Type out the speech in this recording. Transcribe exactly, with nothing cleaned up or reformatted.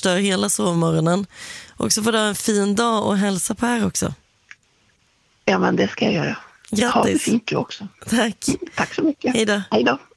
förstör hela sovmorgonen. Och så får du ha en fin dag och hälsa Per också. Ja, men det ska jag göra. Grattis. Ha det fint du också. Tack. Tack så mycket. Hej då. Hej då.